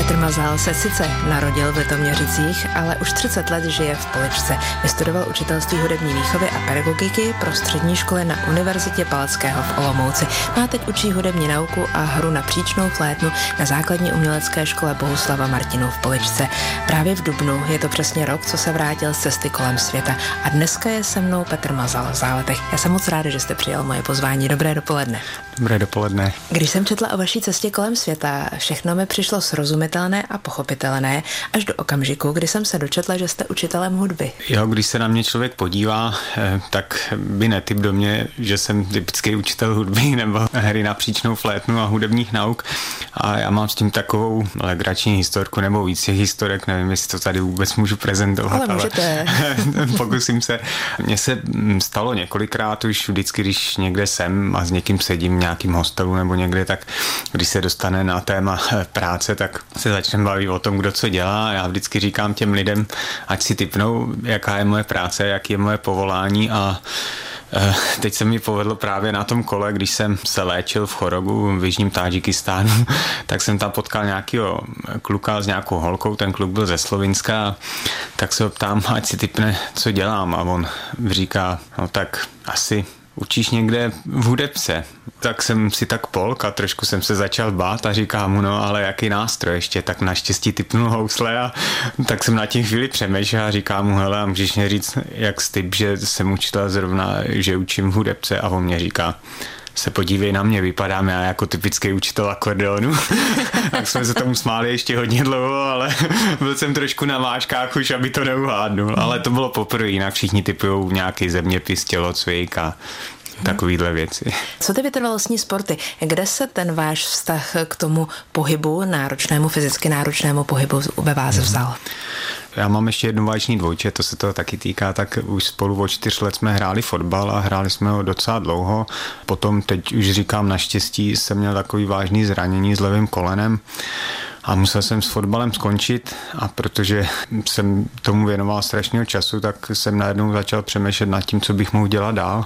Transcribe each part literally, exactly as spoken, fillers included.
Petr Mazal se sice narodil v Litoměřicích, ale už třicet let žije v Poličce. Vystudoval učitelství hudební výchovy a pedagogiky pro střední školy na Univerzitě Palackého v Olomouci. Má teď učí hudební nauku a hru na příčnou flétnu na základní umělecké škole Bohuslava Martinů v Poličce. Právě v dubnu je to přesně rok, co se vrátil z cesty kolem světa. A dneska je se mnou Petr Mazal v Záletech. Já jsem moc ráda, že jste přijal moje pozvání. Dobré dopoledne. Dobré dopoledne. Když jsem četla o vaší cestě kolem světa, všechno mi přišlo srozumitelné a pochopitelné až do okamžiku, kdy jsem se dočetla, že jste učitelem hudby. Jo, když se na mě člověk podívá, tak by netyp do mě, že jsem typický učitel hudby nebo hry na příčnou flétnu a hudebních nauk. A já mám s tím takovou legrační historku nebo víc těch historek, nevím, jestli to tady vůbec můžu prezentovat. Ale můžete. Ale pokusím se. Mně se stalo několikrát už vždycky, když někde jsem a s někým sedím v nějakým hostelu nebo někde, tak když se dostane na téma práce, tak se začneme bavit o tom, kdo co dělá. Já vždycky říkám těm lidem, ať si tipnou, jaká je moje práce, jaký je moje povolání, a teď se mi povedlo právě na tom kole, když jsem se léčil v Chorogu v jižním Tádžikistánu, tak jsem tam potkal nějakého kluka s nějakou holkou, ten kluk byl ze Slovinska, tak se ho ptám, ať si tipne, co dělám, a on říká, no tak asi učíš někde v hudebce. Tak jsem si tak polk a trošku jsem se začal bát a říkám mu, no ale jaký nástroj ještě, tak naštěstí tipnul housle, a tak jsem na těch chvíli přemýšlel a říkám mu, hele, a můžeš mě říct, jak styp, že jsem učitel zrovna, že učím v hudebce, a on mě říká, se podívej na mě, vypadám já jako typický učitel akordeonu. Tak jsme se tomu smáli ještě hodně dlouho, ale byl jsem trošku na vážkách už, aby to neuhádnul. Ale to bylo poprvé, jinak všichni typujou nějaký zeměpis, tělocvik a takovýhle věci. Co ty vytrvalostní sporty? Kde se ten váš vztah k tomu pohybu, náročnému, fyzicky náročnému pohybu ve vás vzal? Já mám ještě jedno váleční dvojče, to se toho taky týká, tak už spolu o čtyř let jsme hráli fotbal a hráli jsme ho docela dlouho. Potom, teď už říkám, naštěstí jsem měl takový vážný zranění s levým kolenem a musel jsem s fotbalem skončit, a protože jsem tomu věnoval strašného času, tak jsem najednou začal přemýšlet nad tím, co bych mohl dělat dál.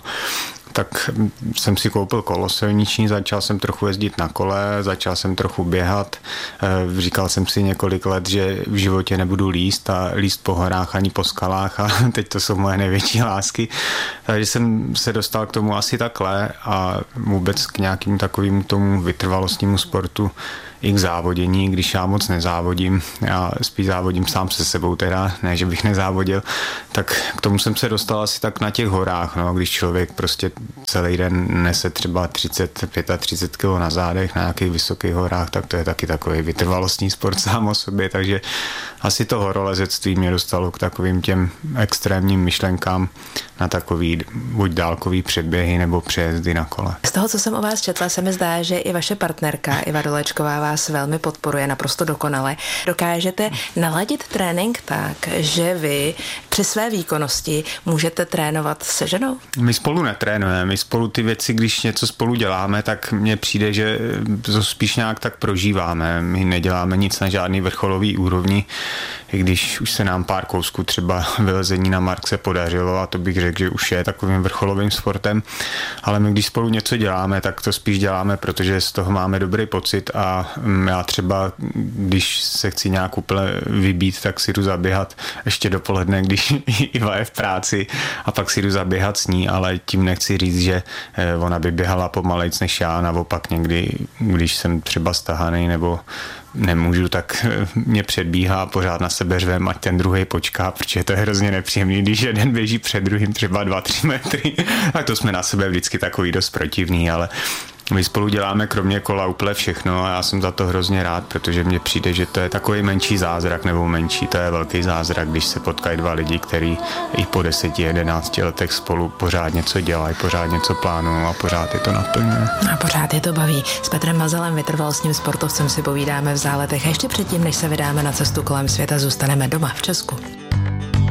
Tak jsem si koupil kolo silniční, začal jsem trochu jezdit na kole, začal jsem trochu běhat. Říkal jsem si několik let, že v životě nebudu líst a líst po horách ani po skalách, a teď to jsou moje největší lásky. Takže jsem se dostal k tomu asi takhle a vůbec k nějakým takovým tomu vytrvalostnímu sportu i k závodění, když já moc nezávodím, já spíš závodím sám se sebou teda, ne, že bych nezávodil, tak k tomu jsem se dostal asi tak na těch horách, no, když člověk prostě celý den nese třeba třicet, třicet pět kilo na zádech na nějakých vysokých horách, tak to je taky takový vytrvalostní sport sám o sobě, takže asi to horolezectví mě dostalo k takovým těm extrémním myšlenkám na takový buď dálkový předběhy nebo přejezdy na kole. Z toho, co jsem o vás četla, se mi zdá, že i vaše partnerka Iva Dolečková vás velmi podporuje naprosto dokonale. Dokážete naladit trénink tak, že vy při své výkonnosti můžete trénovat se ženou? My spolu netrénujeme, my spolu ty věci, když něco spolu děláme, tak mně přijde, že to spíš nějak tak prožíváme. My neděláme nic na žádný vrcholový úrovni, i když už se nám pár kousků třeba vylezení na Markse podařilo, a to bych řekl, že už je takovým vrcholovým sportem, ale my když spolu něco děláme, tak to spíš děláme, protože z toho máme dobrý pocit, a já třeba, když se chci nějak úplně vybít, tak si jdu zaběhat ještě dopoledne, když Iva je v práci, a pak si jdu zaběhat s ní, ale tím nechci říct, že ona by běhala pomalejc než já, naopak někdy, když jsem třeba stahaný nebo nemůžu, tak mě předbíhá, pořád na sebe řvem, ať ten druhej počká, protože to je hrozně nepříjemný, když jeden běží před druhým třeba dva tři metry, tak to jsme na sebe vždycky takový dost protivný, ale my spolu děláme kromě kola úplně všechno a já jsem za to hrozně rád, protože mně přijde, že to je takový menší zázrak, nebo menší, to je velký zázrak, když se potkají dva lidi, kteří i po deseti, jedenácti letech spolu pořád něco dělají, pořád něco plánují a pořád je to naplňuje. A pořád je to baví. S Petrem Mazalem, vytrvalostním sportovcem, si povídáme v Záletech. A ještě předtím, než se vydáme na cestu kolem světa, zůstaneme doma v Česku.